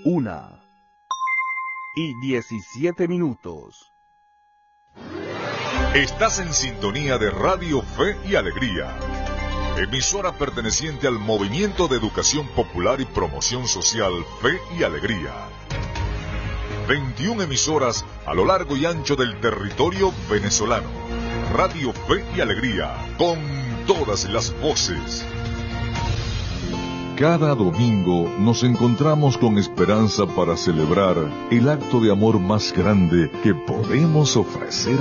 1:17. Estás en sintonía de Radio Fe y Alegría, emisora perteneciente al Movimiento de Educación Popular y Promoción Social Fe y Alegría. 21 emisoras a lo largo y ancho del territorio venezolano. Radio Fe y Alegría, con todas las voces. Cada domingo nos encontramos con esperanza para celebrar el acto de amor más grande que podemos ofrecer